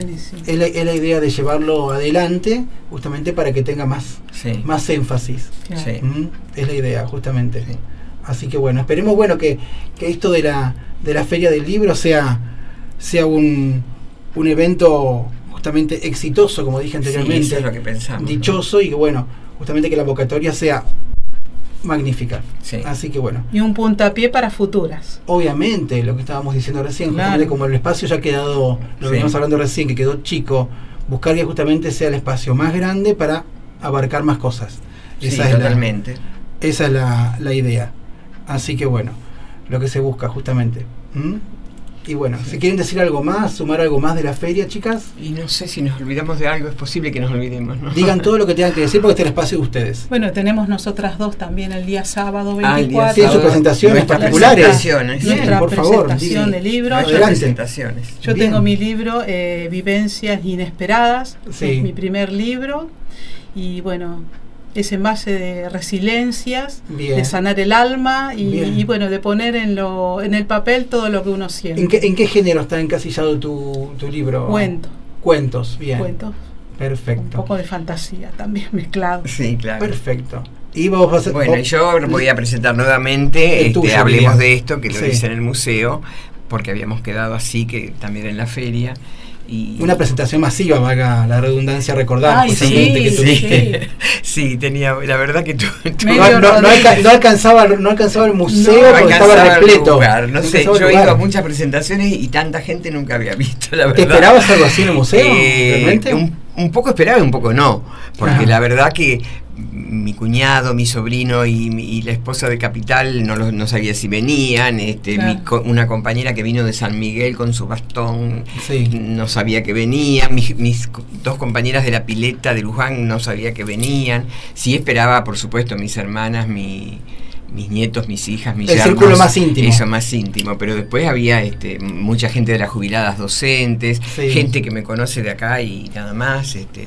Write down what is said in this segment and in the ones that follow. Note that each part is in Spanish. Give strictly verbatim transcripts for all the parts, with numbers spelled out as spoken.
buenísimo. Es la, es la idea de llevarlo adelante justamente para que tenga más, sí. más énfasis. Claro. Sí. ¿Mm? Es la idea, justamente. Sí. Así que bueno, esperemos bueno que, que esto de la, de la Feria del Libro sea, sea un, un evento justamente exitoso, como dije anteriormente. Sí, eso es lo que pensamos, dichoso, ¿no? Y que bueno, justamente que la convocatoria sea magnífica. Sí. Así que bueno. Y un puntapié para futuras. Obviamente, lo que estábamos diciendo recién, Claro. justamente como el espacio ya ha quedado, lo Sí. veníamos hablando recién, que quedó chico, buscar que justamente sea el espacio más grande para abarcar más cosas. Sí, Esa es totalmente. La, esa es la, la idea. Así que bueno, lo que se busca justamente. ¿Mm? Y bueno, Sí. si quieren decir algo más, sumar algo más de la feria, chicas, Y no sé si nos olvidamos de algo, es posible que nos olvidemos, ¿no? digan todo lo que tengan que decir porque este es el espacio de ustedes. Bueno, tenemos nosotras dos también el día sábado Ah, el día veinticuatro. Sí, en sus sábado. presentaciones Nuestras particulares. presentaciones. Bien, Nuestra por favor, presentación sí. de libro. Nuestras Adelante. presentaciones. Yo Bien. tengo mi libro, eh, Vivencias Inesperadas, Sí. es mi primer libro, y bueno, es en base de resiliencias, Bien. de sanar el alma y, Bien. y bueno, de poner en lo en el papel todo lo que uno siente. ¿En qué, en qué género está encasillado tu, tu libro? Cuento, Cuentos, bien. cuentos, Perfecto. un poco de fantasía también mezclado. Sí, claro. Perfecto. Y vos vas a Bueno, y yo voy a presentar nuevamente, El tuyo, este, hablemos Lilian. de esto, que lo Sí. hice en el museo, porque habíamos quedado así, que también en la feria. Y una presentación masiva, valga la redundancia, recordar. Ay, justamente sí, que sí, tuviste. sí, tenía, la verdad que tu, tu- Medio No, no, no, alca- no alcanzaba, no alcanzaba el museo no porque alcanzaba estaba el repleto. lugar, no No sé, alcanzaba el yo he lugar. ido a muchas presentaciones y tanta gente nunca había visto, la verdad. ¿Te esperabas algo así en el museo? Eh, ¿Realmente? un, un poco esperaba y un poco no, porque Ajá. la verdad que mi cuñado, mi sobrino y, mi- y la esposa de Capital no, los- no sabía si venían, este, Claro. mi co- una compañera que vino de San Miguel con su bastón Sí. no sabía que venían, mis, mis co- dos compañeras de la pileta de Luján no sabía que venían, sí esperaba por supuesto mis hermanas, mi, mis nietos, mis hijas, mis El yernos, círculo más íntimo. eso más íntimo, pero después había este, mucha gente de las jubiladas docentes, Sí. gente que me conoce de acá y nada más, este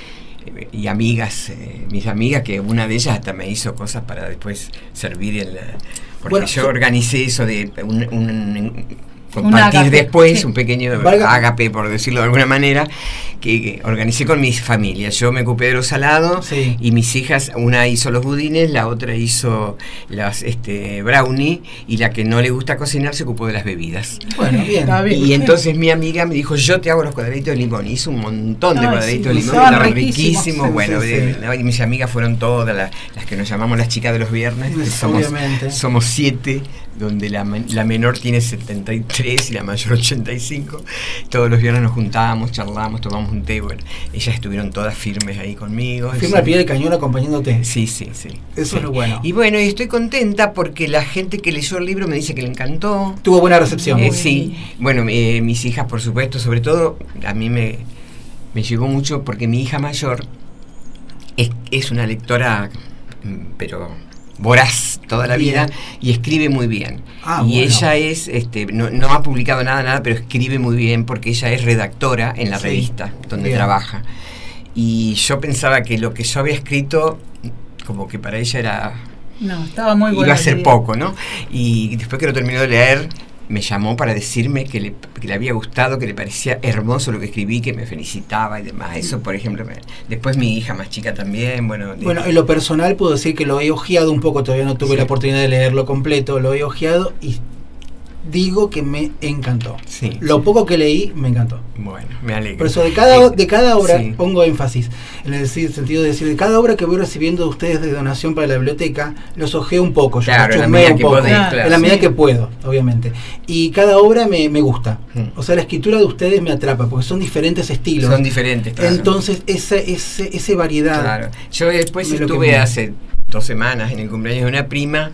y amigas, eh, mis amigas, que una de ellas hasta me hizo cosas para después servir en la, porque Bueno, yo so- organicé eso de un, un- compartir ágape, después sí. un pequeño Valga- ágape, por decirlo de alguna manera, que, que organicé con mis familias. Yo me ocupé de los salados Sí. y mis hijas, una hizo los budines, la otra hizo las este brownie y la que no le gusta cocinar se ocupó de las bebidas. Bueno, bien. Está bien. Y entonces mi amiga me dijo, yo te hago los cuadraditos de limón. Hizo un montón de Ay, cuadraditos sí, de limón, estaban estaban riquísimos. riquísimos. Sí, Bueno, sí, de- sí. de- mis amigas fueron todas las, las que nos llamamos las chicas de los viernes, que Sí, somos, obviamente. somos siete, donde la, men- la menor tiene setenta y tres y la mayor ochenta y cinco. Todos los viernes nos juntábamos, charlábamos, tomamos un té. Bueno, ellas estuvieron todas firmes ahí conmigo. Firme al pie del cañón acompañándote. Sí, sí, sí. Eso sí. es lo bueno. Y bueno, y estoy contenta porque la gente que leyó el libro me dice que le encantó. Tuvo buena recepción. Eh, Muy sí, bien. bueno, eh, mis hijas, por supuesto, sobre todo, a mí me, me llegó mucho porque mi hija mayor es, es una lectora, mm, pero voraz toda la Bien. vida, y escribe muy bien. Ah, y bueno. ella es, este, no, no ha publicado nada, nada, pero escribe muy bien porque ella es redactora en la Sí. revista donde Bien. trabaja. Y yo pensaba que lo que yo había escrito, como que para ella era No, estaba muy bueno. iba a ser poco, ¿no? Y después que lo terminó de leer, me llamó para decirme que le, que le había gustado, que le parecía hermoso lo que escribí, que me felicitaba y demás. Eso, por ejemplo, me- después mi hija más chica también, bueno... de- Bueno, en lo personal puedo decir que lo he ojeado un poco, todavía no tuve Sí. la oportunidad de leerlo completo, lo he ojeado y digo que me encantó. Sí, Lo sí. poco que leí me encantó. Bueno, me alegro. Por eso de cada, Eh, de cada obra sí. pongo énfasis, en el decir- sentido de decir, de cada obra que voy recibiendo de ustedes de donación para la biblioteca, los ojeo un poco, yo Claro, los en la chusmeo medida un que poco, podés, Claro, claro. en la medida sí. que puedo, obviamente. Y cada obra me, me gusta. Mm. O sea, la escritura de ustedes me atrapa, porque son diferentes estilos. Son diferentes, claro. Entonces, esa, ese, ese variedad. Claro. Yo después Me lo estuve quemó. hace dos semanas en el cumpleaños de una prima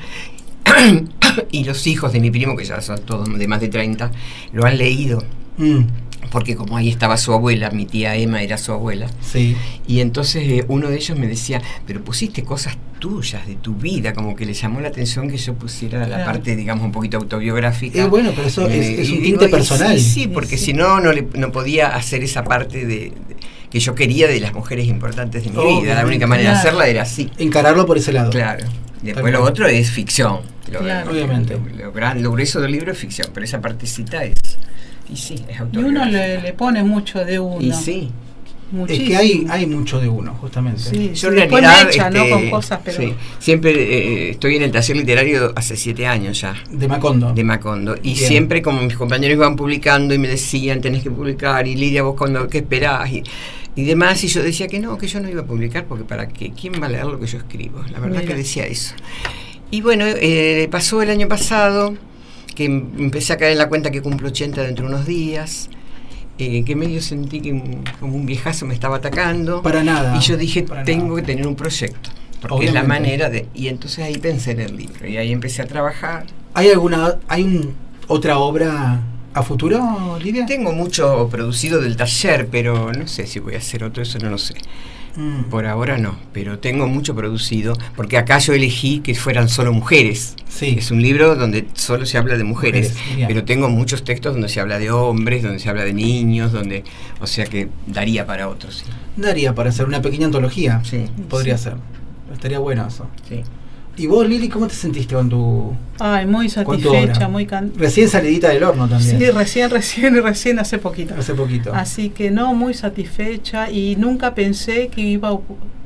y los hijos de mi primo, que ya son todos de más de treinta, lo han leído. Mm, Porque como ahí estaba su abuela, mi tía Emma era su abuela. sí. Y entonces eh, uno de ellos me decía, pero pusiste cosas tuyas, de tu vida, como que le llamó la atención que yo pusiera la Claro. parte, digamos, un poquito autobiográfica. Eh, bueno, pero eso es, Eh, es y un digo, tinte y personal. Sí, sí, porque Sí. si no, no, le- no podía hacer esa parte de, de- que yo quería de las mujeres importantes de mi vida. La Obviamente, única manera de claro. hacerla era así. Encararlo por ese lado. Claro. Después Tal lo cual. otro es ficción. Lo, Claro. lo- Obviamente. Lo, lo gran- lo grueso del libro es ficción, pero esa partecita es Y sí, es Y autobiográfica. uno le, le pone mucho de uno. Y sí. Muchísimo. Es que hay, hay mucho de uno, justamente. Sí, Yo sí, en después realidad, me echa, ¿no? este, Con cosas, pero... sí, siempre eh, estoy en el taller literario hace siete años ya. De Macondo. De Macondo. Y Bien. siempre como mis compañeros iban publicando y me decían, tenés que publicar, y Lidia, vos cuando, ¿qué esperás? Y, y demás, y yo decía que no, que yo no iba a publicar, porque para qué, ¿quién va a leer lo que yo escribo? La verdad Mira. que decía eso. Y bueno, eh, pasó el año pasado, que em- empecé a caer en la cuenta que cumplo ochenta dentro de unos días, eh, que medio sentí que un- como un viejazo me estaba atacando. Para nada. Y yo dije, para tengo nada. que tener un proyecto, porque Obviamente. es la manera de... Y entonces ahí pensé en el libro, y ahí empecé a trabajar. ¿Hay alguna, hay un, otra obra a futuro, Lidia? Tengo mucho producido del taller, pero no sé si voy a hacer otro, eso no lo sé. Mm. Por ahora no, pero tengo mucho producido, porque acá yo elegí que fueran solo mujeres. Sí. Es un libro donde solo se habla de mujeres, Mujeres, bien. pero tengo muchos textos donde se habla de hombres, donde se habla de niños, donde, o sea que daría para otros. Sí. Daría para hacer una pequeña antología. Sí. Podría Sí. ser. Estaría bueno eso. Sí. ¿Y vos, Lili, cómo te sentiste con tu... Ay, muy con tu obra? satisfecha, muy can... Recién salidita del horno también. Sí, recién, recién, recién hace poquito. Hace poquito. Así que no, muy satisfecha y nunca pensé que iba a,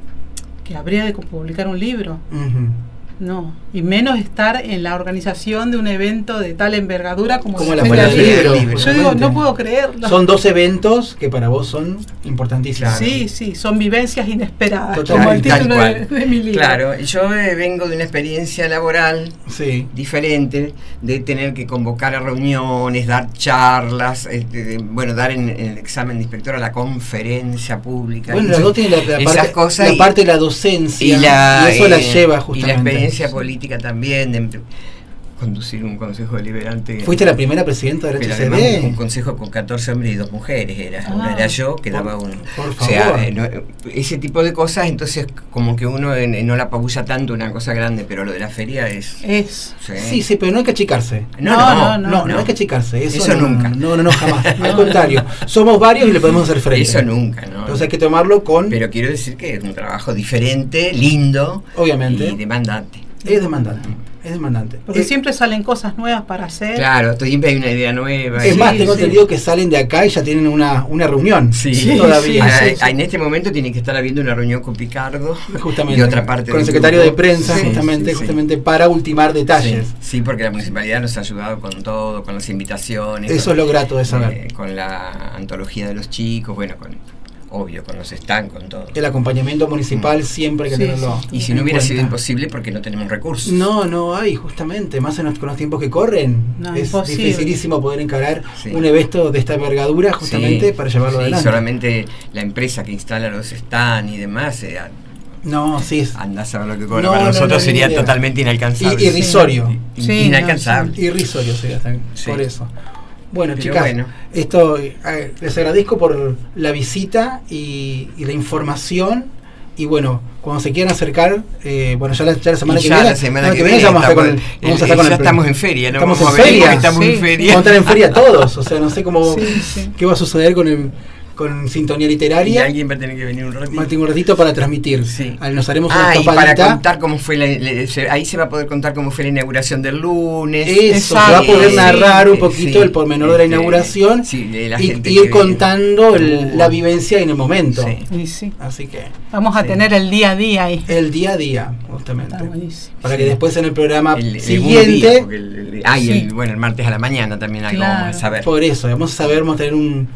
que habría de publicar un libro. Ujú. No, y menos estar en la organización de un evento de tal envergadura como, Como la la Feria Feria del del Libro. Libro, Yo digo, justamente. no puedo creerlo. Son dos eventos que para vos son importantísimos. Claro. Sí, sí, son vivencias inesperadas, Total, como el tal título de, cual. de mi libro. Claro, yo eh, vengo de una experiencia laboral Sí. diferente, de tener que convocar a reuniones, dar charlas, este, de- bueno, dar en, en el examen de inspectora la conferencia pública. Bueno, y las dos tienen la, la esas parte, cosas la y- parte de la docencia y, la, y eso la eh, lleva y justamente. la experiencia política también de em- conducir un consejo deliberante. Fuiste la primera presidenta del Pero H C además un D. consejo con catorce hombres y dos mujeres era. Ah, Una era yo, que por- daba uno. por O favor. sea, eh, no- ese tipo de cosas, entonces como que uno eh, no la apabulla tanto una cosa grande, pero lo de la feria es... Es. Sí, sí, pero no hay que achicarse. No, No, no, no, No, no, hay que achicarse. Eso, Eso no, nunca. No, no, no, jamás. No. Al contrario, somos varios y le podemos hacer frente. Eso nunca, ¿no? Entonces hay que tomarlo con... Pero quiero decir que es un trabajo diferente, lindo Obviamente. y demandante. Es demandante. Es demandante. Porque Es- siempre salen cosas nuevas para hacer. Claro, siempre hay una idea nueva. Es y- más, Sí, tengo sí. entendido que salen de acá y ya tienen una, una reunión. Sí, Sí, todavía. Ah, sí, sí. En este momento tiene que estar habiendo una reunión con Picardo Justamente. y otra parte con el del secretario grupo. de prensa, Sí, justamente, sí, sí. justamente para ultimar detalles. Sí, sí, porque la municipalidad nos ha ayudado con todo, con las invitaciones. Eso con, es lo grato de saber. eh, con la antología de los chicos, bueno, con obvio, con los stands, con todo. El acompañamiento municipal siempre hay que Sí, tenerlo. Y si en no hubiera sido cuenta. imposible porque no tenemos recursos. No, no hay, justamente, más en los, con los tiempos que corren. No, es imposible. dificilísimo poder encarar Sí. un evento de esta envergadura justamente Sí, para llevarlo sí, adelante. solamente la empresa que instala los stands y demás, eh, No, sí, es andás a ver lo que cobra. No, Para no, nosotros no, ni sería idea. totalmente inalcanzable. I- irrisorio. I- Sí, inalcanzable. no, irrisorio sería tan- Sí. por eso. Bueno, Pero chicas, bueno. esto eh, les agradezco por la visita y, y la información. Y bueno, cuando se quieran acercar, eh, bueno, ya la, ya la semana Y que ya viene, la semana no, que viene ya vamos a estar con el, estamos- vamos a el- estar con ya el- estamos en feria, ¿no? Estamos Vamos en a ver feria. porque estamos Sí. en feria. Vamos a estar en feria todos, o sea, no sé cómo Sí, sí. qué va a suceder con el con Sintonía Y Literaria. alguien va a tener que venir un ratito. Martín, un ratito para transmitir. Sí. Ah, Nos haremos una Ah, y para escapadita. contar cómo fue la, le- se- ahí se va a poder contar cómo fue la inauguración del lunes. Eso, Exacto. se va a poder Sí, narrar un eh, poquito sí, el pormenor de la este, inauguración sí, de la y gente y ir que- contando el- Uh, la vivencia en el momento. sí. Y sí. Así que Vamos a Sí. tener el día a día ahí. el día a día, justamente. Está buenísimo. Para Sí. que después en el programa El- el siguiente, segundo día, porque el- el- ah, y Sí. el, bueno, el martes a la mañana también algo Claro. vamos a saber. por eso, vamos a saber, vamos a tener un,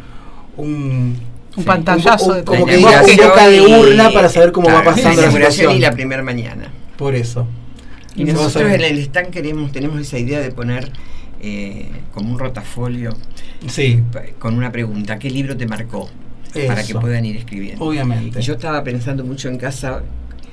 un Un Sí. pantallazo un- de como todo. que diga, un boca de urna para saber cómo va pasando la la inauguración situación. y la primera mañana. por eso. Y Vamos a nosotros ver. en el stand queremos, tenemos esa idea de poner eh, como un rotafolio Sí, pa- con una pregunta, ¿qué libro te marcó? Eso. Para que puedan ir escribiendo. obviamente. Y yo estaba pensando mucho en casa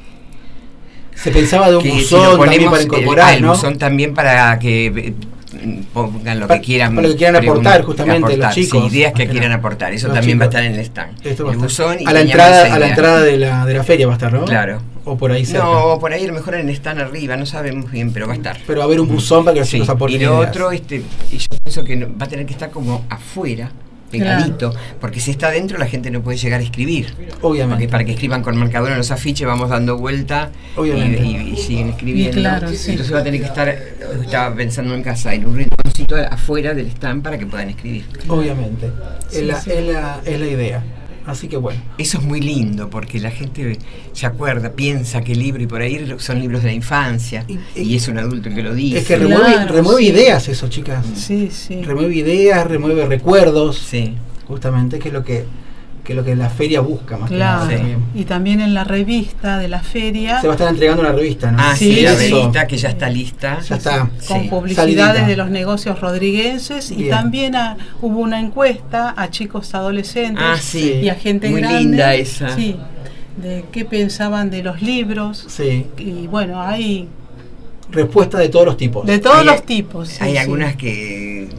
Se pensaba de un que si buzón lo también ponemos para el- incorporar, ah, el ¿no? buzón también para que eh, pongan lo Pa- que quieran para lo que quieran aportar, preguntar, justamente, aportar, los chicos. sí, ideas que Más que quieran nada. aportar, eso Los también va a chicos. estar en el stand. Esto va a el estar. buzón y a la teníamos entrada esa a la idea. entrada de la, de la feria va a estar, ¿no? Claro. O por ahí cerca. No, por ahí a lo mejor en el stand arriba, no sabemos bien, pero va a estar. Pero va a haber un buzón para que los Sí, chicos aporten y lo ideas. otro, este, y yo pienso que no- va a tener que estar como afuera, pegadito, porque si está adentro la gente no puede llegar a escribir. Obviamente. Porque para que escriban con marcador en los afiches vamos dando vuelta y, Obviamente. y- y siguen escribiendo. Y claro, sí. Entonces va a tener que estar, estaba pensando en casa, en un rinconcito poquito afuera del stand para que puedan escribir. Obviamente, Sí, es, la, sí. es, la, es la idea. Así que bueno. Eso es muy lindo porque la gente se acuerda, piensa que el libro y por ahí son libros de la infancia Y- y, y- es un adulto que lo dice. Es que Claro, remueve, remueve sí. ideas eso, chicas. Sí, sí. Remueve ideas, remueve recuerdos, Sí, justamente, que es lo que, que es lo que la feria busca más Claro. que nada. también. Y también en la revista de la feria, Se va a estar entregando una revista, ¿no? ah, Sí, sí, la sí. revista que ya está lista. Ya está. con Sí. publicidades Salidita. de los negocios rodriguenses, y Bien. también a- hubo una encuesta a chicos adolescentes Ah, sí. y a gente Muy grande, linda esa. sí, de qué pensaban de los libros. Sí. Y bueno, hay Respuesta de todos los tipos. de todos Hay- los tipos. sí, Hay sí. algunas que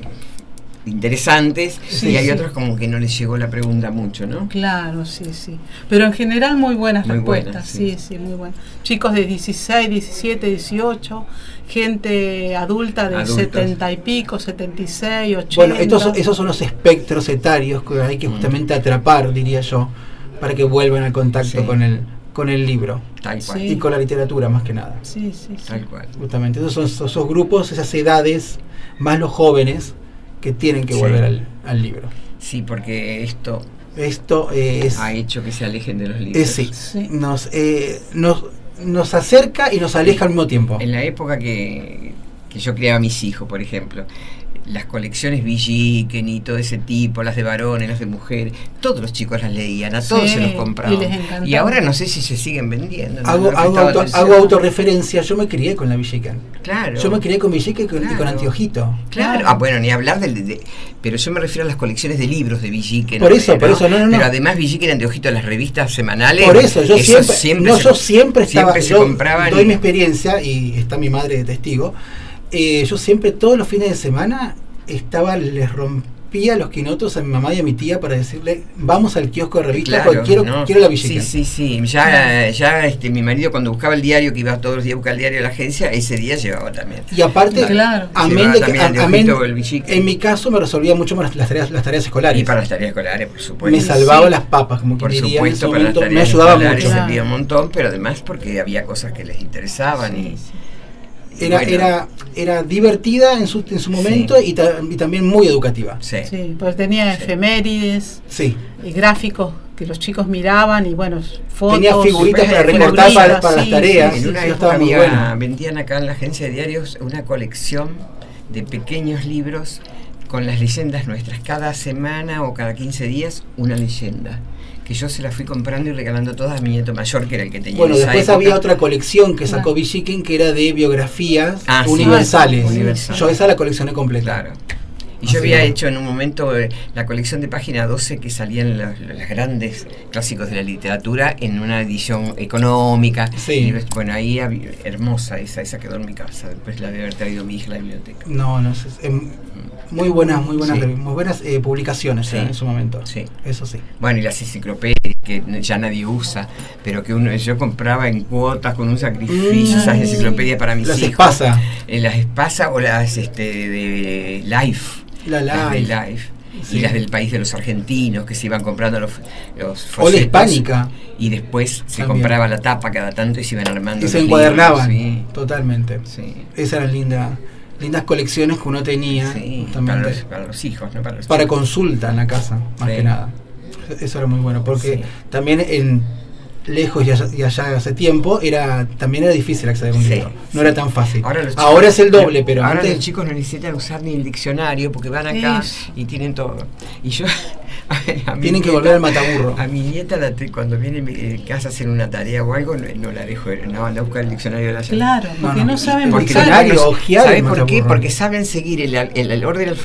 interesantes Sí, y hay sí. otras como que no les llegó la pregunta mucho, ¿no? Claro, sí, sí. Pero en general muy buenas Muy respuestas, buenas, sí. sí. sí, muy buenas. Chicos de dieciséis, diecisiete, dieciocho, gente adulta de Adultos. setenta y pico, setenta y seis, ochenta. Bueno, estos, son- esos son los espectros etarios que hay que Mm. justamente atrapar, diría yo, para que vuelvan al contacto Sí. con el con el libro Tal cual. Sí. y con la literatura más que nada. Sí, sí, sí. Tal cual. Justamente, esos son esos, esos grupos, esas edades, más los jóvenes que tienen que Sí. volver al, al libro. Sí, porque esto Esto eh, es, ha hecho que se alejen de los libros. es sí, Sí. nos, eh, nos, nos acerca y nos aleja al mismo tiempo. En la época que, que yo criaba a mis hijos, por ejemplo, las colecciones Villiquen y todo ese tipo, las de varones, las de mujeres, todos los chicos las leían, a todos Sí, se los compraban. y les encantaba. Y ahora no sé si se siguen vendiendo. no- Hago, no le hago, prestaba auto- atención. hago autorreferencia, yo me crié con la Villiquen. Claro. Yo me crié con Villiquen y con, y con Claro. Antiojito. Claro, Claro. ah, bueno, ni hablar del... de- pero yo me refiero a las colecciones de libros de Villiquen. Por eso, ¿no? por eso, no, no, no. Pero además Villiquen, Anteojito, las revistas semanales... Por eso, yo eso siempre, no, se- yo siempre estaba, siempre se yo compraban doy y- mi experiencia y está mi madre de testigo. Eh, yo siempre, todos los fines de semana, estaba, les rompía los quinotos a mi mamá y a mi tía para decirle, vamos al kiosco de revistas, Claro, porque quiero, ¿no? quiero la Villiquen. Sí, sí, sí. Ya, ya este, mi marido cuando buscaba el diario, que iba todos los días a buscar el diario de la agencia, ese día llevaba también. Y aparte, Claro. amén Llevaba de que, también a- Anteojito amén- o el Villiquen. en mi caso me resolvía mucho más las tareas, las tareas escolares. Y para las tareas escolares, por supuesto. me salvaba Sí. las papas, como Por quien diría en ese supuesto, para las momento, tareas me ayudaba escolares mucho. Claro. servía un montón, pero además porque había cosas que les interesaban y... Sí, sí. y Era, bueno, era, era divertida en su, en su momento Sí. y, ta- y también muy educativa. Sí. Sí, pues tenía Sí. efemérides Sí. y gráficos que los chicos miraban y bueno, fotos. Tenía figuritas para figuritas, recortar para, para sí, las tareas. sí, En sí, una Eso época estaba muy había- bueno. vendían acá en la agencia de diarios una colección de pequeños libros con las leyendas nuestras. Cada semana o cada quince días una leyenda. Que yo se la fui comprando y regalando todas a mi nieto mayor, que era el que tenía Bueno, en esa después época. había otra colección que sacó Claro. Villiquen que era de biografías Ah, sí. universales. Ah, universal. Yo esa la coleccioné completa. Claro. Y Así yo había que- hecho en un momento eh, la colección de página doce que salían los, los grandes clásicos de la literatura en una edición económica. Sí. Y, bueno, ahí había- hermosa esa, esa quedó en mi casa. Después la debe haber traído mi hija a la biblioteca. No, no sé. em, muy buenas, muy buenas, Sí. revi- muy buenas eh, publicaciones Sí. eh, en su momento. Sí. Eso sí. Bueno, y las enciclopedias que ya nadie usa, pero que uno yo compraba en cuotas con un sacrificio Mm. esas enciclopedias para mis Las hijos. Espasa. Eh, las Espasa o las este, de Life. La Las de Live. Life. Sí. Y las del país de los argentinos que se iban comprando los, los O la folletos. hispánica. Y después se También. compraba la tapa cada tanto y se iban armando. Y se los encuadernaban. libros, Totalmente. Sí, sí. Esas eran lindas, lindas colecciones que uno tenía Sí, justamente para, los, para los hijos, ¿no? Para los para chicos. consulta en la casa, más Sí. que nada. Eso era muy bueno, porque Sí. también en lejos y allá, y allá hace tiempo era también era difícil acceder a un Sí, libro. No sí. era tan fácil. Ahora, los Ahora chicos- es el doble, pero ahora antes los chicos no necesitan usar ni el diccionario porque van acá Eso. y tienen todo. Y yo a mi tienen que nieta- volver al mataburro. A mi nieta la te- cuando viene a mi casa a hacer una tarea o algo no, no la dejo, no anda a buscar el diccionario de la llave. Claro, No, porque no, no, saben el Porque buscar. diccionario, no- ojear ¿Sabe el por qué? mataburro. Porque saben seguir el, el, el orden alfabético